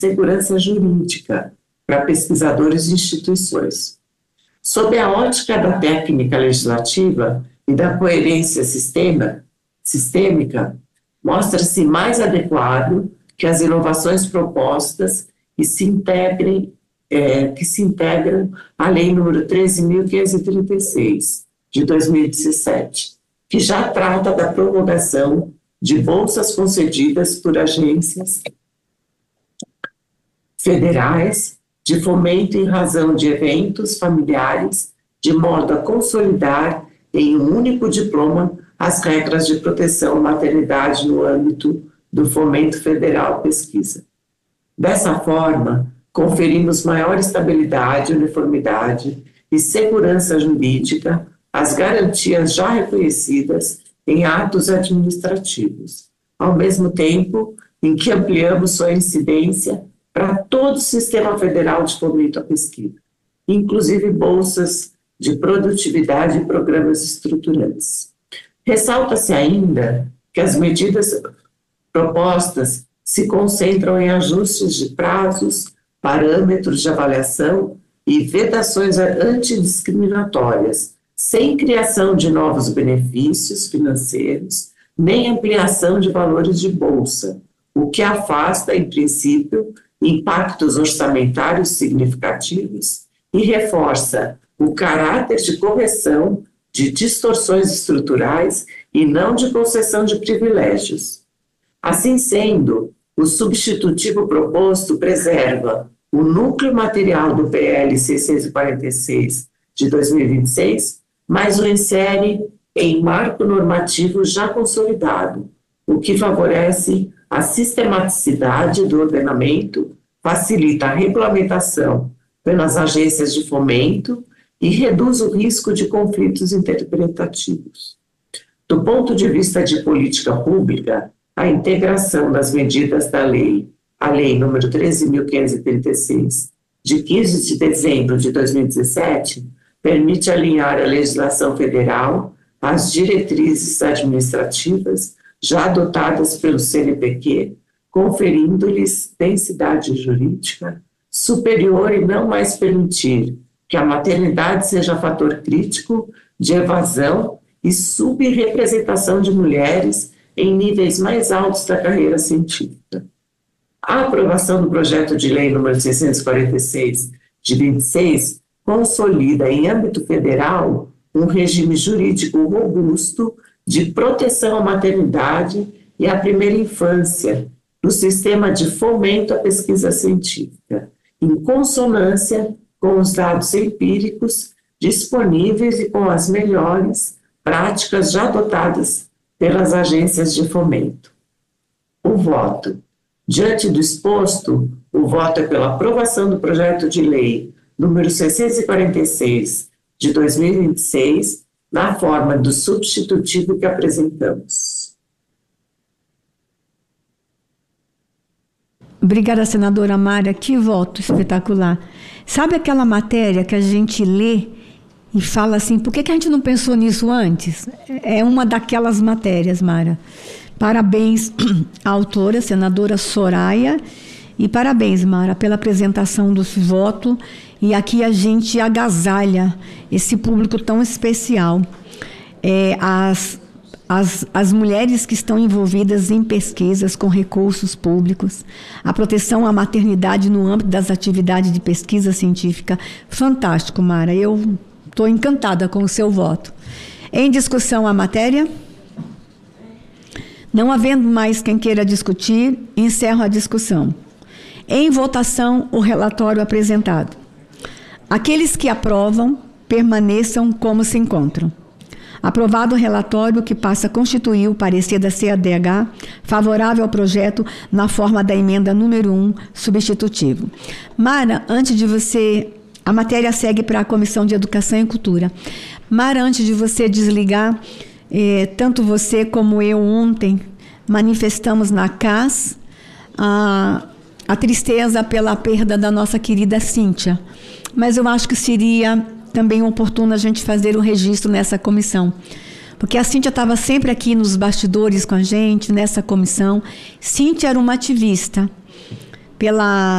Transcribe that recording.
segurança jurídica para pesquisadores e instituições. Sob a ótica da técnica legislativa e da coerência sistêmica, mostra-se mais adequado que as inovações propostas que se integram à Lei nº 13.536, de 2017, que já trata da prorrogação de bolsas concedidas por agências federais de fomento em razão de eventos familiares, de modo a consolidar em um único diploma as regras de proteção à maternidade no âmbito do fomento federal à pesquisa. Dessa forma, conferimos maior estabilidade, uniformidade e segurança jurídica às garantias já reconhecidas em atos administrativos, ao mesmo tempo em que ampliamos sua incidência para todo o sistema federal de fomento à pesquisa, inclusive bolsas de produtividade e programas estruturantes. Ressalta-se ainda que as medidas propostas se concentram em ajustes de prazos, parâmetros de avaliação e vedações antidiscriminatórias, sem criação de novos benefícios financeiros, nem ampliação de valores de bolsa, o que afasta, em princípio, impactos orçamentários significativos e reforça o caráter de correção de distorções estruturais e não de concessão de privilégios. Assim sendo, o substitutivo proposto preserva o núcleo material do PL 646 de 2026, mas o insere em marco normativo já consolidado, o que favorece a sistematicidade do ordenamento, facilita a regulamentação pelas agências de fomento e reduz o risco de conflitos interpretativos. Do ponto de vista de política pública, a integração das medidas da lei, a Lei nº 13.536, de 15 de dezembro de 2017, permite alinhar a legislação federal às diretrizes administrativas já adotadas pelo CNPq, conferindo-lhes densidade jurídica superior e não mais permitir que a maternidade seja fator crítico de evasão e subrepresentação de mulheres em níveis mais altos da carreira científica. A aprovação do projeto de lei número 646, de 26, consolida em âmbito federal um regime jurídico robusto de proteção à maternidade e à primeira infância no sistema de fomento à pesquisa científica, em consonância com os dados empíricos disponíveis e com as melhores práticas já adotadas pelas agências de fomento. O voto. Diante do exposto, o voto é pela aprovação do projeto de lei número 646 de 2026, na forma do substitutivo que apresentamos. Obrigada, senadora Mara, que voto espetacular. Sabe aquela matéria que a gente lê e fala assim, por que a gente não pensou nisso antes? É uma daquelas matérias, Mara. Parabéns à autora, senadora Soraya, e parabéns, Mara, pela apresentação do voto, e aqui a gente agasalha esse público tão especial. As mulheres que estão envolvidas em pesquisas com recursos públicos, a proteção à maternidade no âmbito das atividades de pesquisa científica. Fantástico, Mara. Eu estou encantada com o seu voto. Em discussão a matéria? Não havendo mais quem queira discutir, encerro a discussão. Em votação, o relatório apresentado. Aqueles que aprovam, permaneçam como se encontram. Aprovado o relatório que passa a constituir o parecer da CADH favorável ao projeto na forma da emenda número 1, substitutivo. Mara, antes de você... A matéria segue para a Comissão de Educação e Cultura. Mara, antes de você desligar, tanto você como eu ontem manifestamos na CAS a tristeza pela perda da nossa querida Cíntia. Mas eu acho que seria também oportuno a gente fazer o registro nessa comissão. Porque a Cíntia estava sempre aqui nos bastidores com a gente, nessa comissão. Cíntia era uma ativista pela